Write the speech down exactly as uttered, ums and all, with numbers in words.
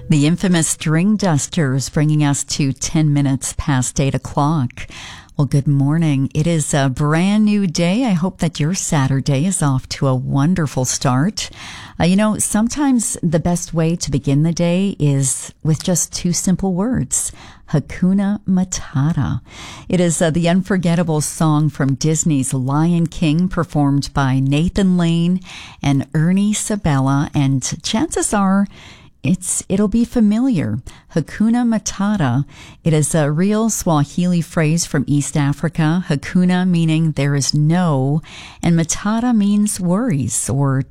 The infamous String Dusters bringing us to ten minutes past eight o'clock. Well, good morning. It is a brand new day. I hope that your Saturday is off to a wonderful start. Uh, you know, sometimes the best way to begin the day is with just two simple words. Hakuna Matata. It is uh, the unforgettable song from Disney's Lion King, performed by Nathan Lane and Ernie Sabella, and chances are It's, it'll be familiar. Hakuna Matata. It is a real Swahili phrase from East Africa. Hakuna meaning there is no, and Matata means worries or